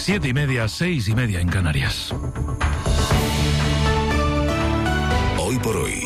7:30, 6:30 en Canarias. Hoy por hoy,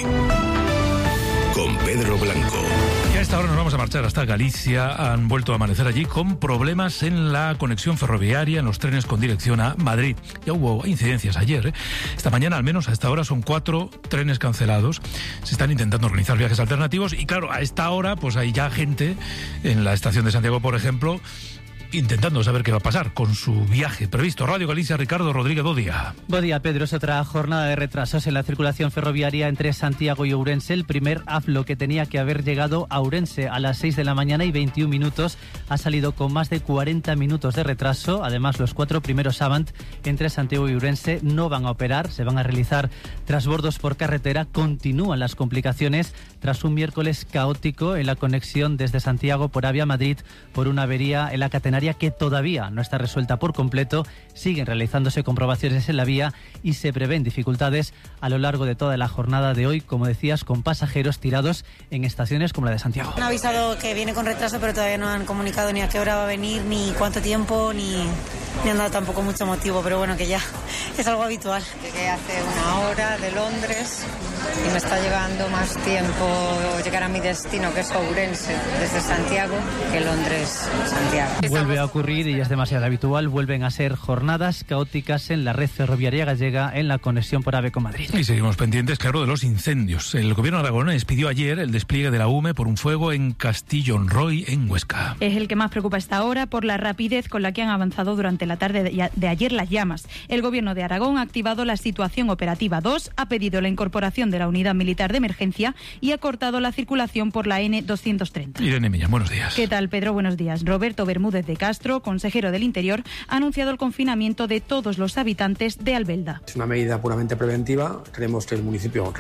con Pedro Blanco. Y a esta hora nos vamos a marchar hasta Galicia. Han vuelto a amanecer allí con problemas en la conexión ferroviaria en los trenes con dirección a Madrid. Ya hubo incidencias ayer. Esta mañana, al menos a esta hora, son 4 trenes cancelados. Se están intentando organizar viajes alternativos y claro, a esta hora pues hay ya gente en la estación de Santiago, por ejemplo, intentando saber qué va a pasar con su viaje previsto. Radio Galicia, Ricardo Rodríguez, buen día. Buen día, Pedro. Es otra jornada de retrasos en la circulación ferroviaria entre Santiago y Ourense. El primer AFLO, que tenía que haber llegado a Ourense a las 6 de la mañana y 21 minutos, ha salido con más de 40 minutos de retraso. Además, los 4 primeros Avant entre Santiago y Ourense no van a operar. Se van a realizar trasbordos por carretera. Continúan las complicaciones tras un miércoles caótico en la conexión desde Santiago por Avia Madrid por una avería en la catenaria que todavía no está resuelta por completo. Siguen realizándose comprobaciones en la vía y se prevén dificultades a lo largo de toda la jornada de hoy, como decías, con pasajeros tirados en estaciones como la de Santiago. Han avisado que viene con retraso, pero todavía no han comunicado ni a qué hora va a venir, ni cuánto tiempo, ni han dado tampoco mucho motivo, pero bueno, que ya es algo habitual. Llegué hace una hora de Londres y me está llevando más tiempo llegar a mi destino, que es Ourense, desde Santiago, que Londres-Santiago. Vuelve a ocurrir y es demasiado habitual. Vuelven a ser jornadas caóticas en la red ferroviaria gallega en la conexión por AVE con Madrid. Y seguimos pendientes, claro, de los incendios. El gobierno aragonés pidió ayer el despliegue de la UME por un fuego en Castillon-Roy, en Huesca. Es el que más preocupa esta hora por la rapidez con la que han avanzado durante la tarde de ayer las llamas. El gobierno de Aragón ha activado la situación operativa 2, ha pedido la incorporación de la unidad militar de emergencia y ha cortado la circulación por la N230. Irene Millán, buenos días. ¿Qué tal, Pedro? Buenos días. Roberto Bermúdez de Castro, consejero del Interior, ha anunciado el confinamiento de todos los habitantes de Albelda. Es una medida puramente preventiva. Creemos que el municipio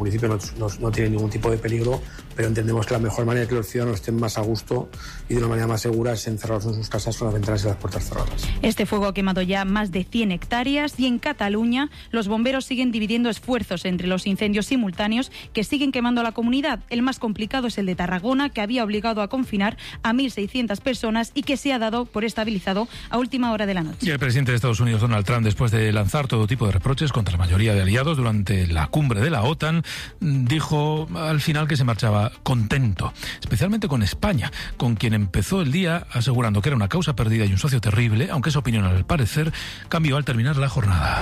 no tiene ningún tipo de peligro, pero entendemos que la mejor manera de que los ciudadanos estén más a gusto y de una manera más segura es encerrarlos en sus casas con las ventanas y las puertas cerradas. Este fuego ha quemado ya más de 100 hectáreas y en Cataluña los bomberos siguen dividiendo esfuerzos entre los incendios simultáneos que siguen quemando la comunidad. El más complicado es el de Tarragona, que había obligado a confinar a 1.600 personas y que se ha dado por estabilizado a última hora de la noche. Y el presidente de Estados Unidos, Donald Trump, después de lanzar todo tipo de reproches contra la mayoría de aliados durante la cumbre de la OTAN, dijo al final que se marchaba contento, especialmente con España, con quien empezó el día asegurando que era una causa perdida y un socio terrible, aunque esa opinión al parecer cambió al terminar la jornada.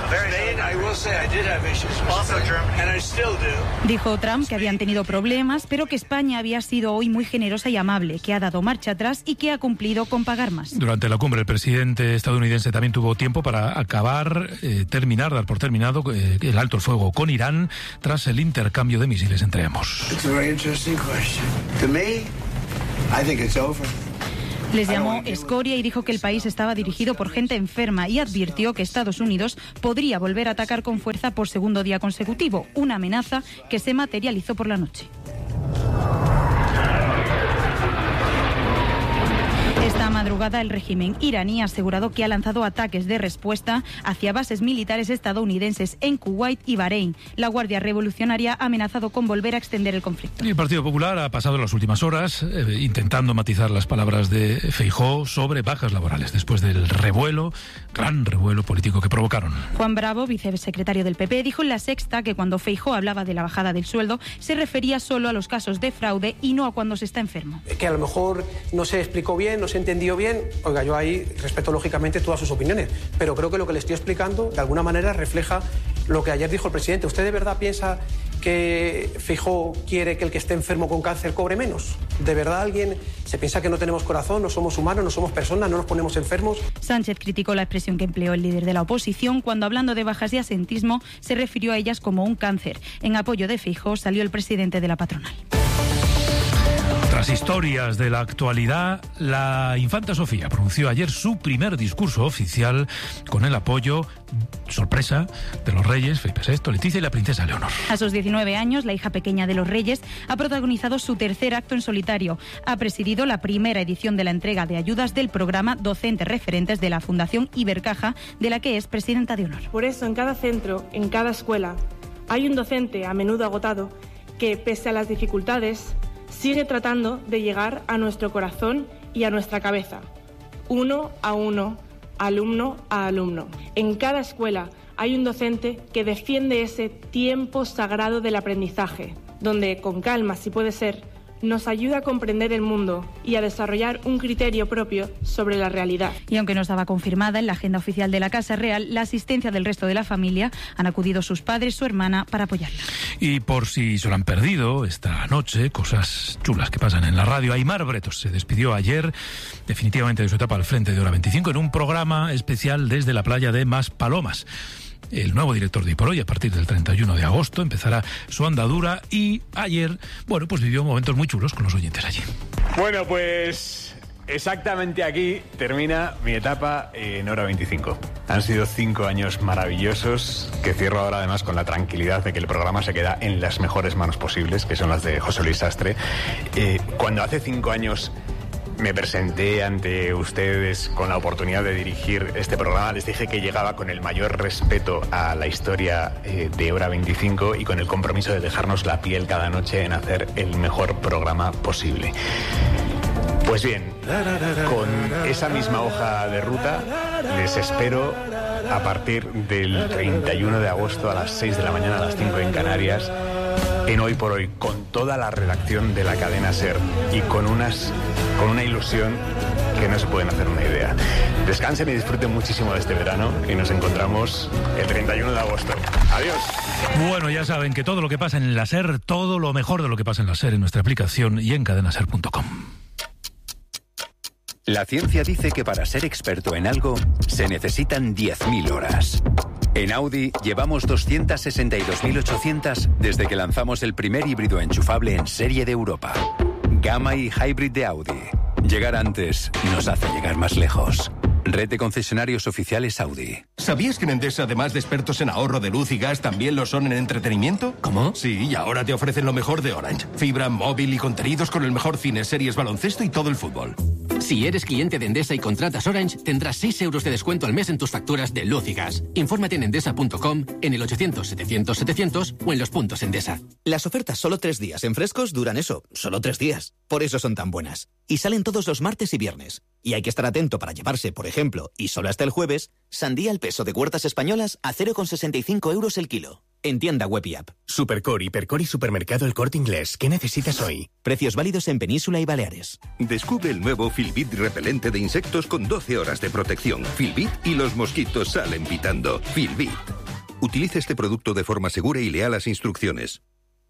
Dijo Trump que habían tenido problemas, pero que España había sido hoy muy generosa y amable, que ha dado marcha atrás y que ha cumplido con pagar más. Durante la cumbre, el presidente estadounidense también tuvo tiempo para dar por terminado el alto el fuego con Irán tras el intercambio de misiles entre ambos. Les llamó escoria y dijo que el país estaba dirigido por gente enferma y advirtió que Estados Unidos podría volver a atacar con fuerza por segundo día consecutivo, una amenaza que se materializó por la noche. Esta madrugada el régimen iraní ha asegurado que ha lanzado ataques de respuesta hacia bases militares estadounidenses en Kuwait y Bahrein. La Guardia Revolucionaria ha amenazado con volver a extender el conflicto. Y el Partido Popular ha pasado las últimas horas intentando matizar las palabras de Feijóo sobre bajas laborales después del gran revuelo político que provocaron. Juan Bravo, vicesecretario del PP, dijo en La Sexta que cuando Feijóo hablaba de la bajada del sueldo se refería solo a los casos de fraude y no a cuando se está enfermo. Que a lo mejor no se explicó bien, no se entendió bien. Oiga, yo ahí respeto lógicamente todas sus opiniones, pero creo que lo que le estoy explicando de alguna manera refleja lo que ayer dijo el presidente. ¿Usted de verdad piensa que Feijóo quiere que el que esté enfermo con cáncer cobre menos? ¿De verdad alguien se piensa que no tenemos corazón, no somos humanos, no somos personas, no nos ponemos enfermos? Sánchez criticó la expresión que empleó el líder de la oposición cuando, hablando de bajas de asentismo, se refirió a ellas como un cáncer. En apoyo de Feijóo salió el presidente de la patronal. Tras historias de la actualidad, la infanta Sofía pronunció ayer su primer discurso oficial con el apoyo, sorpresa, de los reyes Felipe VI, Leticia y la princesa Leonor. A sus 19 años, la hija pequeña de los reyes ha protagonizado su tercer acto en solitario. Ha presidido la primera edición de la entrega de ayudas del programa Docentes Referentes de la Fundación Ibercaja, de la que es presidenta de honor. Por eso, en cada centro, en cada escuela, hay un docente, a menudo agotado, que, pese a las dificultades, sigue tratando de llegar a nuestro corazón y a nuestra cabeza, uno a uno, alumno a alumno. En cada escuela hay un docente que defiende ese tiempo sagrado del aprendizaje, donde, con calma si puede ser, nos ayuda a comprender el mundo y a desarrollar un criterio propio sobre la realidad. Y aunque no estaba confirmada en la agenda oficial de la Casa Real, la asistencia del resto de la familia, han acudido sus padres, su hermana, para apoyarla. Y por si se lo han perdido, esta noche, cosas chulas que pasan en la radio, Aimar Bretos se despidió ayer definitivamente de su etapa al frente de Hora 25 en un programa especial desde la playa de Maspalomas. El nuevo director de Hoy por Hoy, a partir del 31 de agosto, empezará su andadura y ayer, bueno, pues vivió momentos muy chulos con los oyentes allí. Bueno, pues exactamente aquí termina mi etapa en Hora 25. Han sido 5 años maravillosos que cierro ahora además con la tranquilidad de que el programa se queda en las mejores manos posibles, que son las de José Luis Sastre. Cuando hace 5 años me presenté ante ustedes con la oportunidad de dirigir este programa, les dije que llegaba con el mayor respeto a la historia de Hora 25 y con el compromiso de dejarnos la piel cada noche en hacer el mejor programa posible. Pues bien, con esa misma hoja de ruta les espero a partir del 31 de agosto a las 6 de la mañana, a las 5 en Canarias, en Hoy por Hoy, con toda la redacción de la cadena SER y con una ilusión que no se pueden hacer una idea. Descansen y disfruten muchísimo de este verano y nos encontramos el 31 de agosto. Adiós. Bueno, ya saben que todo lo que pasa en la SER, todo lo mejor de lo que pasa en la SER en nuestra aplicación y en cadenaser.com. La ciencia dice que para ser experto en algo se necesitan 10.000 horas. En Audi llevamos 262.800 desde que lanzamos el primer híbrido enchufable en serie de Europa. Gamma y Hybrid de Audi. Llegar antes nos hace llegar más lejos. Red de concesionarios oficiales Audi. ¿Sabías que en Endesa, además de expertos en ahorro de luz y gas, también lo son en entretenimiento? ¿Cómo? Sí, y ahora te ofrecen lo mejor de Orange. Fibra, móvil y contenidos con el mejor cine, series, baloncesto y todo el fútbol. Si eres cliente de Endesa y contratas Orange, tendrás 6 euros de descuento al mes en tus facturas de luz y gas. Infórmate en endesa.com, en el 800-700-700 o en los puntos Endesa. Las ofertas solo 3 días en Frescos duran eso, solo 3 días. Por eso son tan buenas. Y salen todos los martes y viernes. Y hay que estar atento para llevarse, por ejemplo, y solo hasta el jueves, sandía al peso de Huertas Españolas a 0,65 euros el kilo. En tienda web y app. Supercore, Hipercore y Supermercado El Corte Inglés. ¿Qué necesitas hoy? Precios válidos en Península y Baleares. Descubre el nuevo Filbit repelente de insectos con 12 horas de protección. Filbit y los mosquitos salen pitando. Filbit. Utilice este producto de forma segura y lea las instrucciones.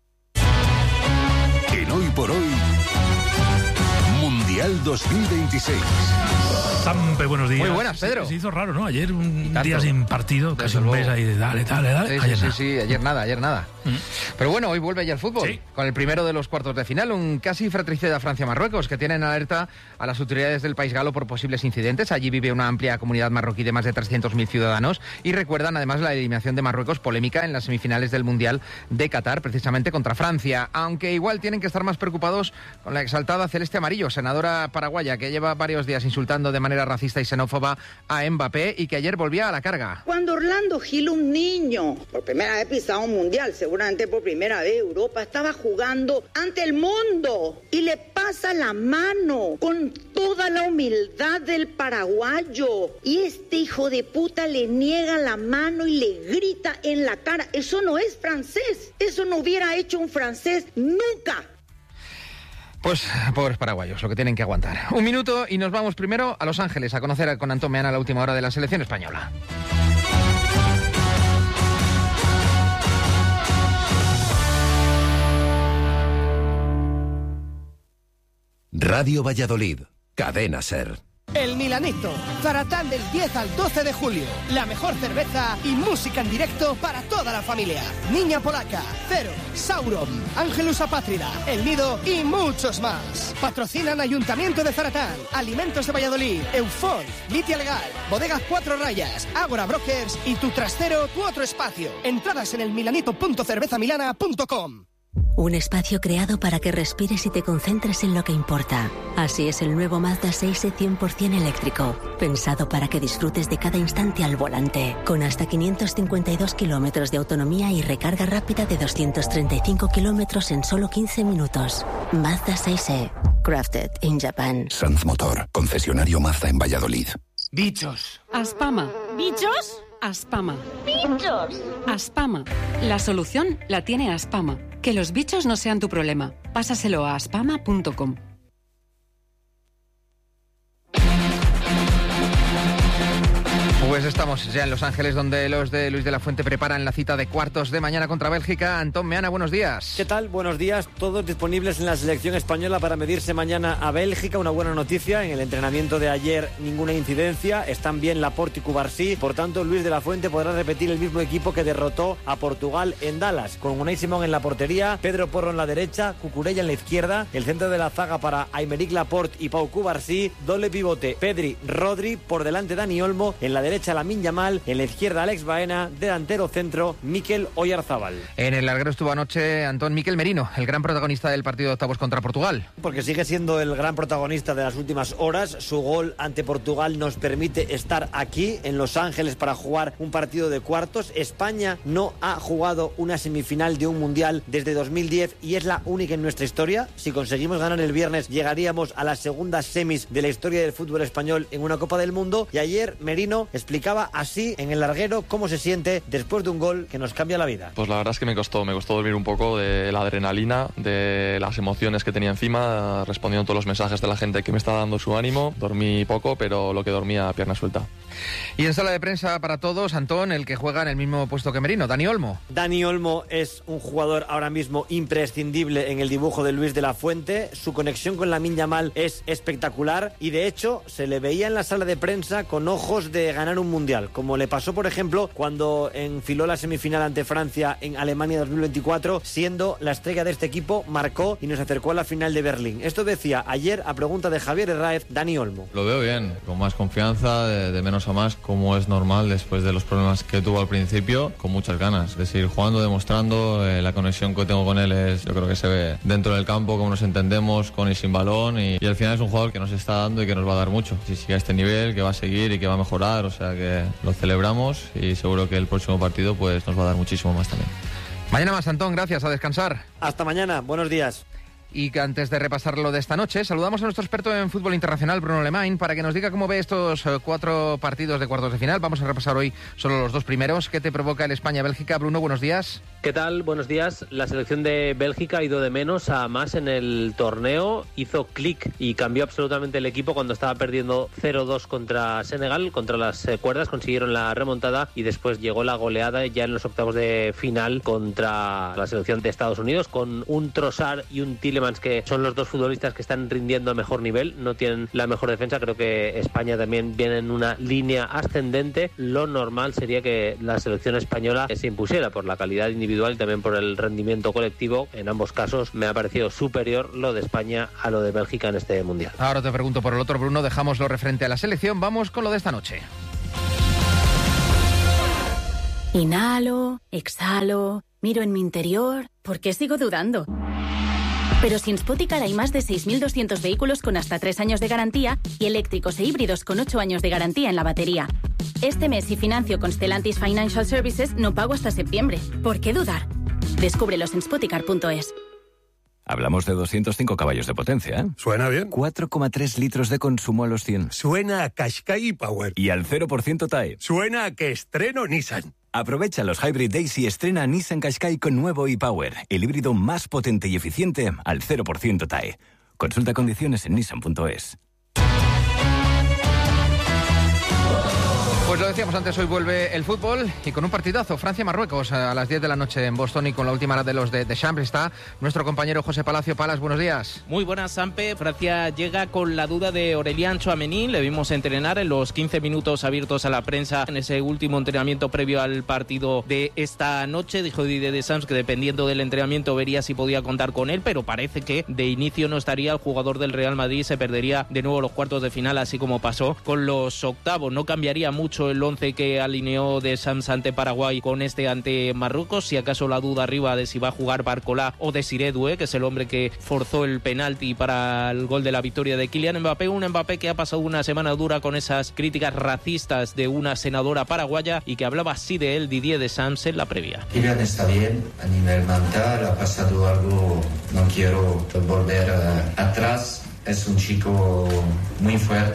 En Hoy por Hoy, Mundial 2026. Sampe, buenos días. Muy buenas, Pedro. Se hizo raro, ¿no? Ayer un día sin partido, casi un mes ahí de dale. Sí, ayer nada. Pero bueno, hoy vuelve ya el fútbol, sí, con el primero de los cuartos de final, un casi fratricida Francia-Marruecos, que tienen alerta a las autoridades del país galo por posibles incidentes. Allí vive una amplia comunidad marroquí de más de 300.000 ciudadanos y recuerdan además la eliminación de Marruecos polémica en las semifinales del Mundial de Qatar, precisamente contra Francia, aunque igual tienen que estar más preocupados con la exaltada Celeste Amarillo, senadora paraguaya, que lleva varios días insultando de manera racista y xenófoba a Mbappé y que ayer volvía a la carga. Cuando Orlando Gil, un niño, por primera vez pisaba un mundial, seguramente por primera vez Europa, estaba jugando ante el mundo y le pasa la mano con toda la humildad del paraguayo y este hijo de puta le niega la mano y le grita en la cara. Eso no es francés, eso no hubiera hecho un francés nunca. Pues pobres paraguayos, lo que tienen que aguantar. Un minuto y nos vamos primero a Los Ángeles a conocer con Antón Meana la última hora de la selección española. Radio Valladolid, Cadena SER. El Milanito, Zaratán del 10 al 12 de julio. La mejor cerveza y música en directo para toda la familia. Niña Polaca, Cero, Sauron, Ángelus Apátrida, El Nido y muchos más. Patrocinan Ayuntamiento de Zaratán, Alimentos de Valladolid, Eufón, Litia Legal, Bodegas 4 Rayas, Ágora Brokers y Tu Trastero, Tu Otro Espacio. Entradas en elmilanito.cervezamilana.com. Un espacio creado para que respires y te concentres en lo que importa. Así es el nuevo Mazda 6e 100% eléctrico, pensado para que disfrutes de cada instante al volante, con hasta 552 kilómetros de autonomía y recarga rápida de 235 kilómetros en solo 15 minutos. Mazda 6e, crafted in Japan. Sanz Motor, concesionario Mazda en Valladolid. Bichos. Aspama. ¿Bichos? Aspama. ¡Bichos! Aspama. La solución la tiene Aspama. Que los bichos no sean tu problema. Pásaselo a aspama.com. Pues estamos ya en Los Ángeles, donde los de Luis de la Fuente preparan la cita de cuartos de mañana contra Bélgica. Antón Meana, buenos días. ¿Qué tal? Buenos días. Todos disponibles en la selección española para medirse mañana a Bélgica. Una buena noticia. En el entrenamiento de ayer ninguna incidencia. Están bien Laporte y Cubarsí. Por tanto, Luis de la Fuente podrá repetir el mismo equipo que derrotó a Portugal en Dallas. Con Unai Simón en la portería, Pedro Porro en la derecha, Cucurella en la izquierda. El centro de la zaga para Aymeric Laporte y Pau Cubarsí. Doble pivote Pedri, Rodri. Por delante Dani Olmo. En la derecha Lamine Yamal, en la izquierda Alex Baena, delantero centro Mikel Oyarzábal. En el larguero estuvo anoche Antón Mikel Merino, el gran protagonista del partido de octavos contra Portugal. Porque sigue siendo el gran protagonista de las últimas horas. Su gol ante Portugal nos permite estar aquí en Los Ángeles para jugar un partido de cuartos. España no ha jugado una semifinal de un mundial desde 2010 y es la única en nuestra historia. Si conseguimos ganar el viernes, llegaríamos a las segundas semis de la historia del fútbol español en una Copa del Mundo. Y ayer Merino explicaba así en el larguero cómo se siente después de un gol que nos cambia la vida. Pues la verdad es que me costó dormir un poco de la adrenalina, de las emociones que tenía encima, respondiendo a todos los mensajes de la gente que me está dando su ánimo. Dormí poco, pero lo que dormía a pierna suelta. Y en sala de prensa para todos, Antón, el que juega en el mismo puesto que Merino, Dani Olmo. Dani Olmo es un jugador ahora mismo imprescindible en el dibujo de Luis de la Fuente. Su conexión con Lamine Yamal es espectacular y de hecho se le veía en la sala de prensa con ojos de ganar un mundial, como le pasó por ejemplo cuando enfiló la semifinal ante Francia en Alemania 2024, siendo la estrella de este equipo, marcó y nos acercó a la final de Berlín. Esto decía ayer a pregunta de Javier Herráez Dani Olmo. Lo veo bien, con más confianza, de menos a más, como es normal después de los problemas que tuvo al principio, con muchas ganas de seguir jugando, demostrando. La conexión que tengo con él yo creo que se ve dentro del campo, cómo nos entendemos con y sin balón, y al final es un jugador que nos está dando y que nos va a dar mucho. Si sigue a este nivel, que va a seguir y que va a mejorar, o sea que lo celebramos y seguro que el próximo partido pues nos va a dar muchísimo más también. Mañana más, Antón, gracias, a descansar. Hasta mañana, buenos días. Y que antes de repasar lo de esta noche, saludamos a nuestro experto en fútbol internacional, Bruno Lemain, para que nos diga cómo ve estos 4 partidos de cuartos de final. Vamos a repasar hoy solo los 2 primeros. ¿Qué te provoca el España-Bélgica? Bruno, buenos días. ¿Qué tal? Buenos días. La selección de Bélgica ha ido de menos a más en el torneo. Hizo clic y cambió absolutamente el equipo cuando estaba perdiendo 0-2 contra Senegal. Contra las cuerdas consiguieron la remontada y después llegó la goleada ya en los octavos de final contra la selección de Estados Unidos, con un Trossard y un Tielemans, que son los 2 futbolistas que están rindiendo a mejor nivel. No tienen la mejor defensa. Creo que España también viene en una línea ascendente. Lo normal sería que la selección española se impusiera por la calidad individual y también por el rendimiento colectivo. En ambos casos me ha parecido superior lo de España a lo de Bélgica en este mundial. Ahora te pregunto por el otro, Bruno. Dejamos lo referente a la selección. Vamos con lo de esta noche. Inhalo, exhalo, miro en mi interior. ¿Por qué sigo dudando? Pero si en Spoticar hay más de 6.200 vehículos con hasta 3 años de garantía y eléctricos e híbridos con 8 años de garantía en la batería. Este mes, si financio con Stellantis Financial Services, no pago hasta septiembre. ¿Por qué dudar? Descúbrelos en spoticar.es. Hablamos de 205 caballos de potencia, ¿eh? Suena bien. 4,3 litros de consumo a los 100. Suena a Qashqai Power. Y al 0% TAE. Suena a que estreno Nissan. Aprovecha los Hybrid Days y estrena Nissan Qashqai con nuevo e-Power, el híbrido más potente y eficiente al 0% TAE. Consulta condiciones en nissan.es. Pues lo decíamos antes, hoy vuelve el fútbol y con un partidazo, Francia-Marruecos a las 10 de la noche en Boston, y con la última hora de los de Champs está nuestro compañero José Palacio. Palas, buenos días. Muy buenas, Sampe. Francia llega con la duda de Aurélien Tchouaméni. Le vimos entrenar en los 15 minutos abiertos a la prensa en ese último entrenamiento previo al partido de esta noche. Dijo Didier Deschamps que dependiendo del entrenamiento vería si podía contar con él, pero parece que de inicio no estaría. El jugador del Real Madrid se perdería de nuevo los cuartos de final, así como pasó con los octavos. No cambiaría mucho el 11 que alineó Deschamps ante Paraguay con este ante Marruecos. Si acaso la duda arriba de si va a jugar Barcola o Desiré Doué, que es el hombre que forzó el penalti para el gol de la victoria de Kylian Mbappé. Un Mbappé que ha pasado una semana dura con esas críticas racistas de una senadora paraguaya y que hablaba así de él Didier Deschamps en la previa. Kylian está bien a nivel mental, ha pasado algo, no quiero volver atrás. Es un chico muy fuerte,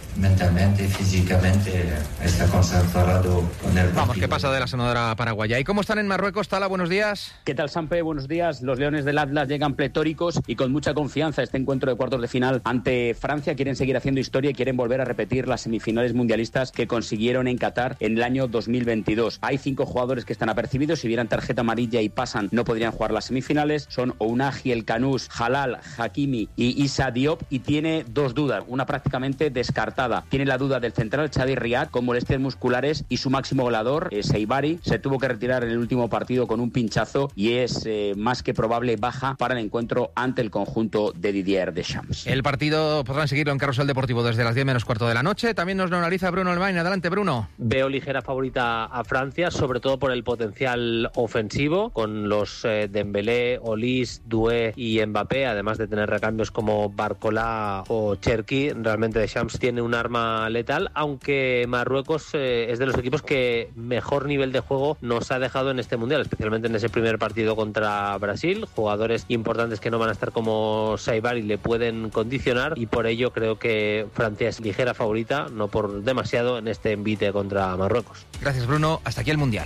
mentalmente, físicamente, está concentrado con el partido. Vamos, ¿qué pasa de la sonadora paraguaya? ¿Y cómo están en Marruecos? Tala, buenos días. ¿Qué tal, Sampe? Buenos días. Los Leones del Atlas llegan pletóricos y con mucha confianza a este encuentro de cuartos de final ante Francia. Quieren seguir haciendo historia y quieren volver a repetir las semifinales mundialistas que consiguieron en Qatar en el año 2022. Hay 5 jugadores que están apercibidos. Si vieran tarjeta amarilla y pasan, no podrían jugar las semifinales. Son Ounahi, El Kanous, Halal, Hakimi y Issa Diop. Y tiene 2 dudas, una prácticamente descartada. Tiene la duda del central Chadi Riad con molestias musculares y su máximo goleador, Seibari, se tuvo que retirar en el último partido con un pinchazo y es más que probable baja para el encuentro ante el conjunto de Didier Deschamps. El partido podrán seguirlo en Carrusel Deportivo desde las 10 menos cuarto de la noche. También nos lo analiza Bruno Almain. Adelante, Bruno. Veo ligera favorita a Francia, sobre todo por el potencial ofensivo, con los Dembélé, Olise, Doué y Mbappé, además de tener recambios como Barcola o Cherki. Realmente Deschamps tiene un arma letal, aunque Marruecos es de los equipos que mejor nivel de juego nos ha dejado en este Mundial, especialmente en ese primer partido contra Brasil. Jugadores importantes que no van a estar como Saibari le pueden condicionar y por ello creo que Francia es ligera favorita, no por demasiado, en este envite contra Marruecos. Gracias, Bruno. Hasta aquí el Mundial.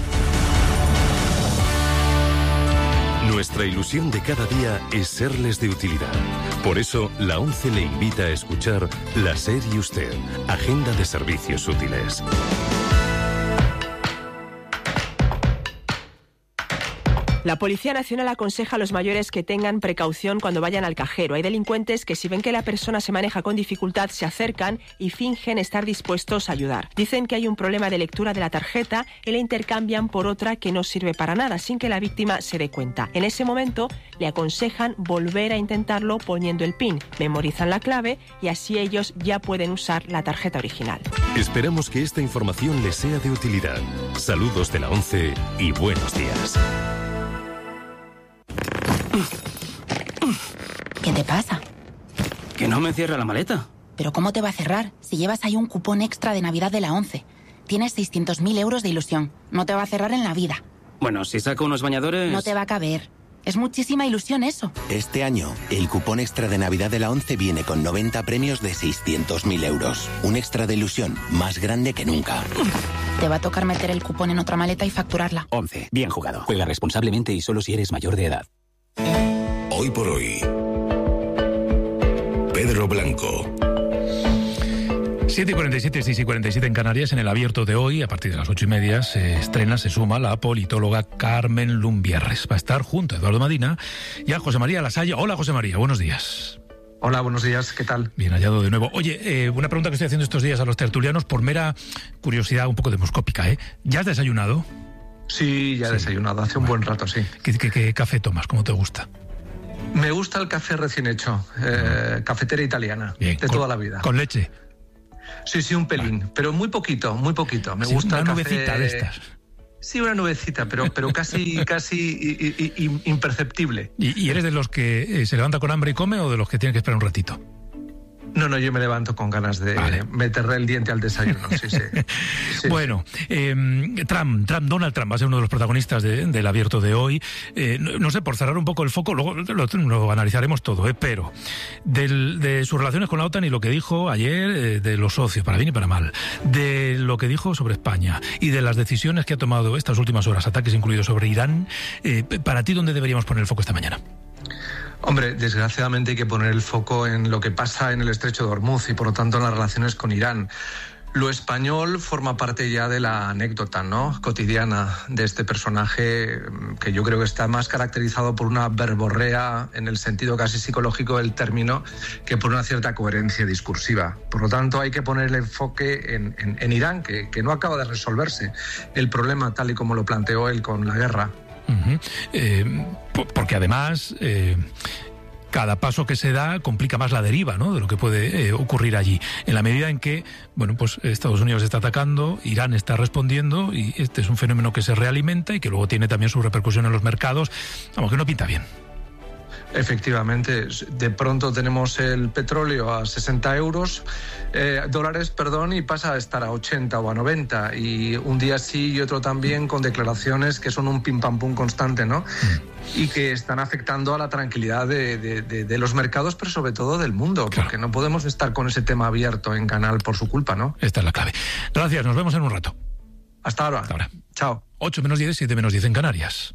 Nuestra ilusión de cada día es serles de utilidad. Por eso, la ONCE le invita a escuchar La SER y Usted, Agenda de Servicios Útiles. La Policía Nacional aconseja a los mayores que tengan precaución cuando vayan al cajero. Hay delincuentes que si ven que la persona se maneja con dificultad se acercan y fingen estar dispuestos a ayudar. Dicen que hay un problema de lectura de la tarjeta y la intercambian por otra que no sirve para nada sin que la víctima se dé cuenta. En ese momento le aconsejan volver a intentarlo poniendo el PIN. Memorizan la clave y así ellos ya pueden usar la tarjeta original. Esperamos que esta información les sea de utilidad. Saludos de la ONCE y buenos días. ¿Qué te pasa? Que no me cierra la maleta. ¿Pero cómo te va a cerrar? Si llevas ahí un cupón extra de Navidad de la ONCE. Tienes 600.000 euros de ilusión. No te va a cerrar en la vida. Bueno, si saco unos bañadores... No te va a caber. Es muchísima ilusión eso. Este año, el cupón extra de Navidad de la ONCE viene con 90 premios de 600.000 euros. Un extra de ilusión más grande que nunca. Te va a tocar meter el cupón en otra maleta y facturarla. ONCE. Bien jugado. Juega responsablemente y solo si eres mayor de edad. Hoy por hoy, Pedro Blanco. 7:47, 6:47 en Canarias. En el abierto de hoy, a partir de las 8:30, se suma la politóloga Carmen Lumbierres. Va a estar junto a Eduardo Madina y a José María Lasalle. Hola, José María, buenos días. Hola, buenos días, ¿qué tal? Bien hallado de nuevo. Oye, una pregunta que estoy haciendo estos días a los tertulianos por mera curiosidad un poco demoscópica, ¿eh? ¿Ya has desayunado? Sí, ya he desayunado, hace un buen rato, sí. ¿Qué café tomas? ¿Cómo te gusta? Me gusta el café recién hecho, cafetera italiana, bien, toda la vida. ¿Con leche? Sí, un pelín, pero muy poquito. Me gusta una el nubecita café... de estas. Sí, una nubecita, pero casi imperceptible. ¿Y eres de los que se levanta con hambre y come o de los que tienen que esperar un ratito? No, yo me levanto con ganas de meterle el diente al desayuno, sí. Bueno, Donald Trump va a ser uno de los protagonistas del abierto de hoy. No sé, por cerrar un poco el foco, luego lo analizaremos todo, pero de sus relaciones con la OTAN y lo que dijo ayer de los socios, para bien y para mal, de lo que dijo sobre España y de las decisiones que ha tomado estas últimas horas, ataques incluidos sobre Irán, para ti, ¿dónde deberíamos poner el foco esta mañana? Hombre, desgraciadamente hay que poner el foco en lo que pasa en el Estrecho de Hormuz y por lo tanto en las relaciones con Irán. Lo español forma parte ya de la anécdota, ¿no?, cotidiana de este personaje que yo creo que está más caracterizado por una verborrea en el sentido casi psicológico del término que por una cierta coherencia discursiva. Por lo tanto hay que poner el enfoque en Irán, que no acaba de resolverse el problema tal y como lo planteó él con la guerra. Porque además cada paso que se da complica más la deriva, ¿no?, de lo que puede ocurrir allí, en la medida en que Estados Unidos está atacando, Irán está respondiendo y este es un fenómeno que se realimenta y que luego tiene también su repercusión en los mercados. Vamos, que no pinta bien. Efectivamente, de pronto tenemos el petróleo a 60 dólares, y pasa a estar a 80 o a 90, y un día sí y otro también, con declaraciones que son un pim pam pum constante, ¿no? Y que están afectando a la tranquilidad de los mercados, pero sobre todo del mundo, porque no podemos estar con ese tema abierto en Canal por su culpa, ¿no? Esta es la clave. Gracias, nos vemos en un rato. Hasta ahora. Hasta ahora. Chao. 8:10, 7:10 en Canarias.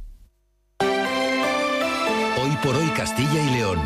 Hoy por hoy Castilla y León.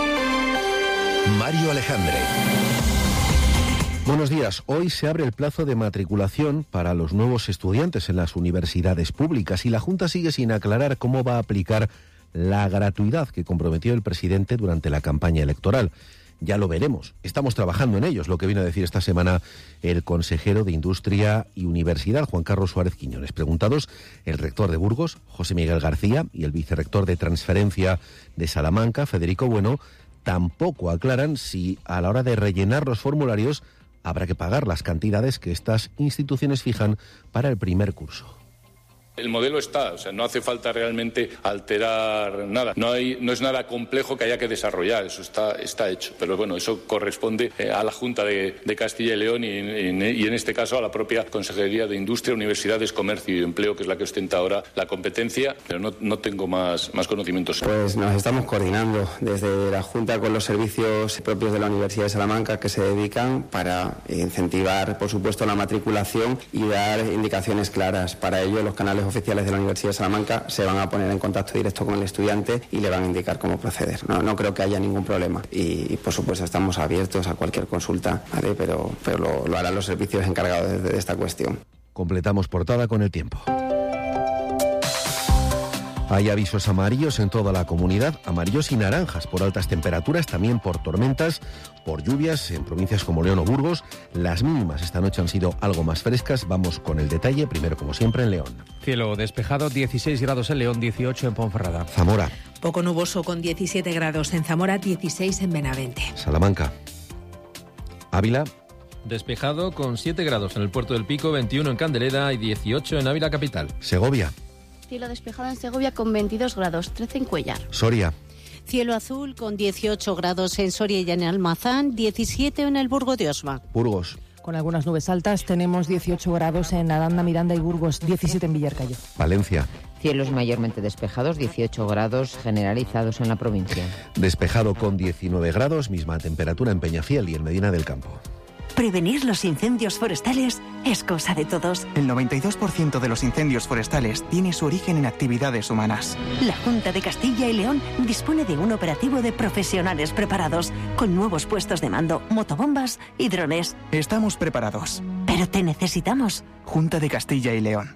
Mario Alejandre. Buenos días. Hoy se abre el plazo de matriculación para los nuevos estudiantes en las universidades públicas y la Junta sigue sin aclarar cómo va a aplicar la gratuidad que comprometió el presidente durante la campaña electoral. Ya lo veremos. Estamos trabajando en ello, es lo que vino a decir esta semana el consejero de Industria y Universidad, Juan Carlos Suárez Quiñones. Preguntados, el rector de Burgos, José Miguel García, y el vicerrector de Transferencia de Salamanca, Federico Bueno, tampoco aclaran si a la hora de rellenar los formularios habrá que pagar las cantidades que estas instituciones fijan para el primer curso. El modelo está, no hace falta realmente alterar nada. No es nada complejo que haya que desarrollar, eso está hecho. Pero bueno, eso corresponde a la Junta de Castilla y León y en este caso a la propia Consejería de Industria, Universidades, Comercio y Empleo, que es la que ostenta ahora la competencia, pero no tengo más conocimientos. Pues nos estamos coordinando desde la Junta con los servicios propios de la Universidad de Salamanca que se dedican para incentivar, por supuesto, la matriculación y dar indicaciones claras. Para ello, los canales oficiales de la Universidad de Salamanca se van a poner en contacto directo con el estudiante y le van a indicar cómo proceder. No creo que haya ningún problema y por supuesto estamos abiertos a cualquier consulta, ¿vale? pero lo harán los servicios encargados de esta cuestión. Completamos portada con el tiempo. Hay avisos amarillos en toda la comunidad, amarillos y naranjas por altas temperaturas, también por tormentas, por lluvias en provincias como León o Burgos. Las mínimas esta noche han sido algo más frescas. Vamos con el detalle, primero como siempre en León. Cielo despejado, 16 grados en León, 18 en Ponferrada. Zamora. Poco nuboso con 17 grados en Zamora, 16 en Benavente. Salamanca. Ávila. Despejado con 7 grados en el Puerto del Pico, 21 en Candeleda y 18 en Ávila capital. Segovia. Cielo despejado en Segovia con 22 grados, 13 en Cuellar. Soria. Cielo azul con 18 grados en Soria y en Almazán, 17 en el Burgo de Osma. Burgos. Con algunas nubes altas tenemos 18 grados en Aranda, Miranda y Burgos, 17 en Villarcayo. Valencia. Cielos mayormente despejados, 18 grados generalizados en la provincia. Despejado con 19 grados, misma temperatura en Peñafiel y en Medina del Campo. Prevenir los incendios forestales es cosa de todos. El 92% de los incendios forestales tiene su origen en actividades humanas. La Junta de Castilla y León dispone de un operativo de profesionales preparados, con nuevos puestos de mando, motobombas y drones. Estamos preparados. Pero te necesitamos. Junta de Castilla y León.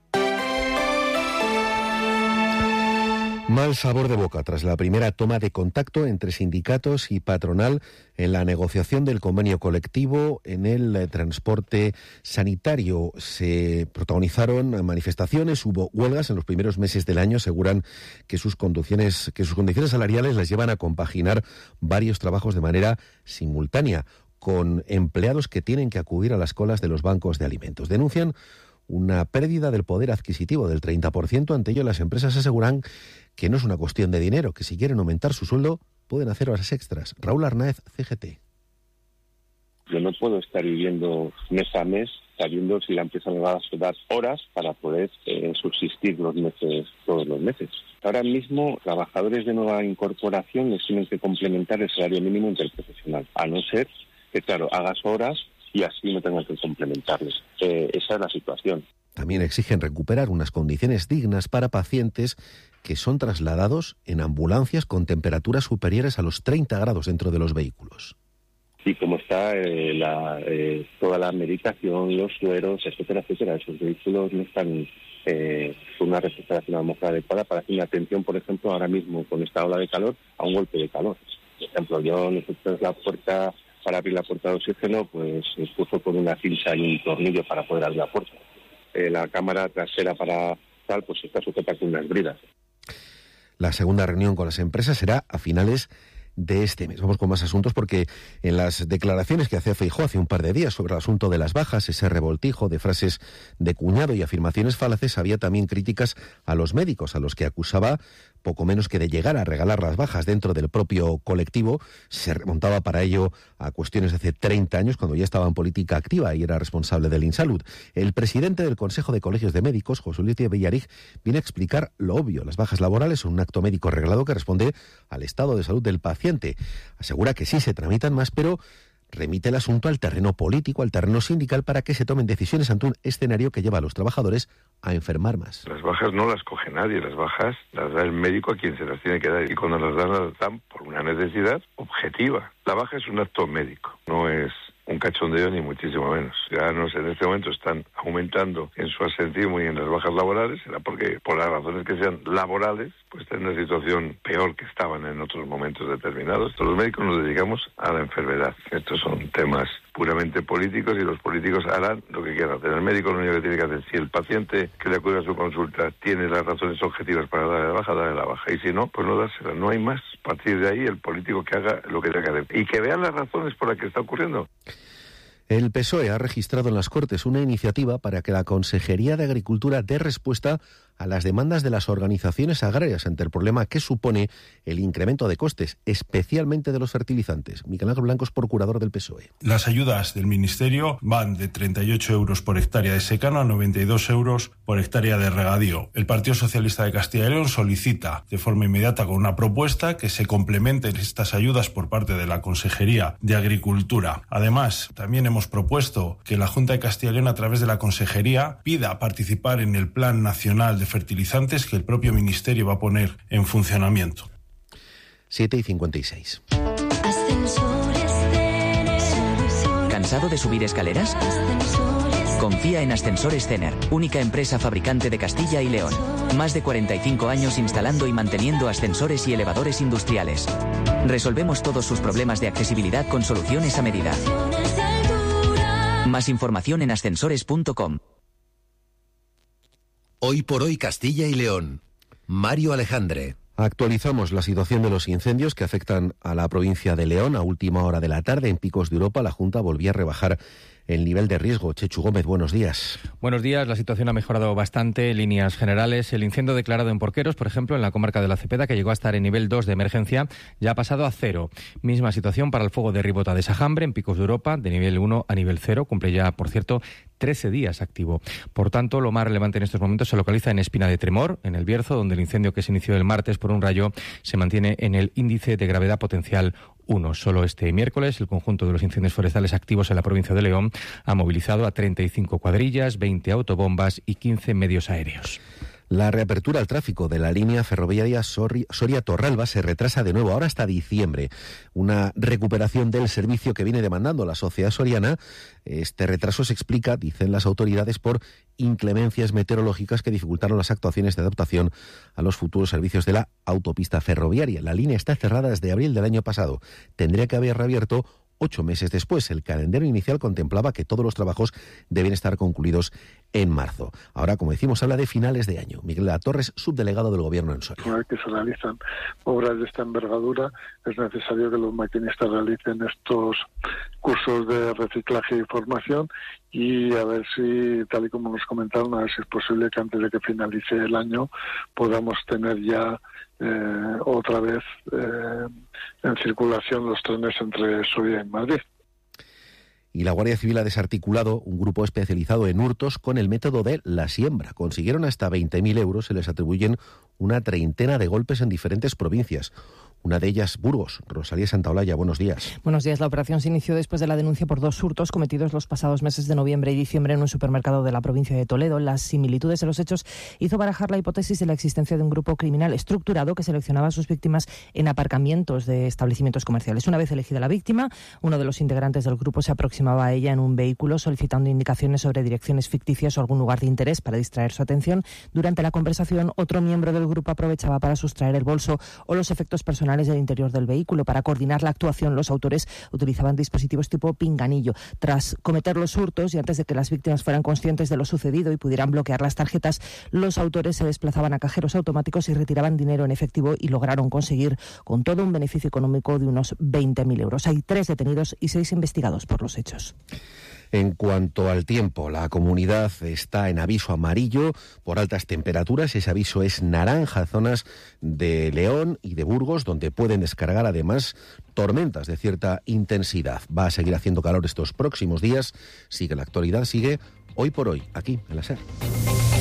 Mal sabor de boca tras la primera toma de contacto entre sindicatos y patronal en la negociación del convenio colectivo en el transporte sanitario. Se protagonizaron manifestaciones, hubo huelgas en los primeros meses del año. Aseguran que sus condiciones salariales les llevan a compaginar varios trabajos de manera simultánea, con empleados que tienen que acudir a las colas de los bancos de alimentos. Denuncian una pérdida del poder adquisitivo del 30%. Ante ello, las empresas aseguran que no es una cuestión de dinero, que si quieren aumentar su sueldo pueden hacer horas extras. Raúl Arnaez, CGT. Yo no puedo estar viviendo mes a mes sabiendo si la empresa me va a dar horas para poder subsistir todos los meses. Ahora mismo, trabajadores de nueva incorporación les tienen que complementar el salario mínimo interprofesional, a no ser que, claro, hagas horas y así no tengan que complementarles. Esa es la situación. También exigen recuperar unas condiciones dignas para pacientes que son trasladados en ambulancias con temperaturas superiores a los 30 grados dentro de los vehículos. Y como está toda la medicación, los sueros, etcétera, etcétera, esos vehículos no están con una recuperación a lo mejor adecuada para hacer una atención, por ejemplo, ahora mismo con esta ola de calor, a un golpe de calor. Por ejemplo, nosotros la puerta, para abrir la puerta de oxígeno, pues se puso con una cincha y un tornillo para poder abrir la puerta. La cámara trasera para tal, pues está sujeta con unas bridas. La segunda reunión con las empresas será a finales de este mes. Vamos con más asuntos porque en las declaraciones que hacía Feijóo hace un par de días sobre el asunto de las bajas, ese revoltijo de frases de cuñado y afirmaciones falaces, había también críticas a los médicos, a los que acusaba poco menos que de llegar a regalar las bajas dentro del propio colectivo. Se remontaba para ello a cuestiones de hace 30 años, cuando ya estaba en política activa y era responsable del Insalud. El presidente del Consejo de Colegios de Médicos, José Luis Villarig, viene a explicar lo obvio. Las bajas laborales son un acto médico reglado que responde al estado de salud del paciente. Asegura que sí se tramitan más, pero remite el asunto al terreno político, al terreno sindical, para que se tomen decisiones ante un escenario que lleva a los trabajadores a enfermar más. Las bajas no las coge nadie, las bajas las da el médico a quien se las tiene que dar, y cuando las dan por una necesidad objetiva. La baja es un acto médico, no es un cachondeo ni muchísimo menos. Los ciudadanos en este momento están aumentando en su absentismo y en las bajas laborales, será porque por las razones que sean laborales, pues están en una situación peor que estaban en otros momentos determinados. Los médicos nos dedicamos a la enfermedad. Estos son temas puramente políticos y los políticos harán lo que quieran hacer. El médico lo único que tiene que hacer, si el paciente que le acude a su consulta tiene las razones objetivas para darle la baja, y si no, pues no dársela. No hay más. A partir de ahí, el político que haga lo que tenga que hacer y que vean las razones por las que está ocurriendo. El PSOE ha registrado en las Cortes una iniciativa para que la Consejería de Agricultura dé respuesta a las demandas de las organizaciones agrarias ante el problema que supone el incremento de costes, especialmente de los fertilizantes. Miguel Ángel Blanco es procurador del PSOE. Las ayudas del Ministerio van de 38 euros por hectárea de secano a 92 euros por hectárea de regadío. El Partido Socialista de Castilla y León solicita de forma inmediata con una propuesta que se complementen estas ayudas por parte de la Consejería de Agricultura. Además, también hemos propuesto que la Junta de Castilla y León, a través de la Consejería, pida participar en el Plan Nacional de Fertilizantes que el propio Ministerio va a poner en funcionamiento. 7:56. ¿Cansado de subir escaleras? Confía en Ascensores Cener, única empresa fabricante de Castilla y León. Más de 45 años instalando y manteniendo ascensores y elevadores industriales. Resolvemos todos sus problemas de accesibilidad con soluciones a medida. Más información en ascensores.com. Hoy por hoy Castilla y León. Mario Alejandre. Actualizamos la situación de los incendios que afectan a la provincia de León. A última hora de la tarde, en Picos de Europa, la Junta volvía a rebajar el nivel de riesgo. Chechu Gómez, buenos días. Buenos días. La situación ha mejorado bastante en líneas generales. El incendio declarado en Porqueros, por ejemplo, en la comarca de la Cepeda, que llegó a estar en nivel 2 de emergencia, ya ha pasado a 0. Misma situación para el fuego de Ribota de Sajambre, en Picos de Europa, de nivel 1 a nivel 0. Cumple ya, por cierto, 13 días activo. Por tanto, lo más relevante en estos momentos se localiza en Espina de Tremor, en el Bierzo, donde el incendio que se inició el martes por un rayo se mantiene en el índice de gravedad potencial 1. Solo este miércoles, el conjunto de los incendios forestales activos en la provincia de León ha movilizado a 35 cuadrillas, 20 autobombas y 15 medios aéreos. La reapertura al tráfico de la línea ferroviaria Soria-Torralba se retrasa de nuevo, ahora hasta diciembre. Una recuperación del servicio que viene demandando la sociedad soriana. Este retraso se explica, dicen las autoridades, por inclemencias meteorológicas que dificultaron las actuaciones de adaptación a los futuros servicios de la autopista ferroviaria. La línea está cerrada desde abril del año pasado. Tendría que haber reabierto 8 meses después. El calendario inicial contemplaba que todos los trabajos deben estar concluidos en marzo. Ahora, como decimos, habla de finales de año. Miguel de la Torres, subdelegado del Gobierno en Soria. Una vez que se realizan obras de esta envergadura, es necesario que los maquinistas realicen estos cursos de reciclaje y formación, y a ver si, tal y como nos comentaron, a ver si es posible que antes de que finalice el año podamos tener ya otra vez en circulación los trenes entre Soria y Madrid. Y la Guardia Civil ha desarticulado un grupo especializado en hurtos con el método de la siembra. Consiguieron hasta 20.000 euros, se les atribuyen una treintena de golpes en diferentes provincias. Una de ellas, Burgos. Rosalía Santaolalla, buenos días. Buenos días. La operación se inició después de la denuncia por 2 hurtos cometidos los pasados meses de noviembre y diciembre en un supermercado de la provincia de Toledo. Las similitudes de los hechos hizo barajar la hipótesis de la existencia de un grupo criminal estructurado que seleccionaba a sus víctimas en aparcamientos de establecimientos comerciales. Una vez elegida la víctima, uno de los integrantes del grupo se aproximaba a ella en un vehículo solicitando indicaciones sobre direcciones ficticias o algún lugar de interés para distraer su atención. Durante la conversación, otro miembro del grupo aprovechaba para sustraer el bolso o los efectos personales del interior del vehículo. Para coordinar la actuación, los autores utilizaban dispositivos tipo pinganillo. Tras cometer los hurtos y antes de que las víctimas fueran conscientes de lo sucedido y pudieran bloquear las tarjetas, los autores se desplazaban a cajeros automáticos y retiraban dinero en efectivo y lograron conseguir con todo un beneficio económico de unos 20.000 euros. Hay 3 detenidos y 6 investigados por los hechos. En cuanto al tiempo, la comunidad está en aviso amarillo por altas temperaturas. Ese aviso es naranja, zonas de León y de Burgos, donde pueden descargar además tormentas de cierta intensidad. Va a seguir haciendo calor estos próximos días. Sigue la actualidad, sigue Hoy por Hoy, aquí en la SER.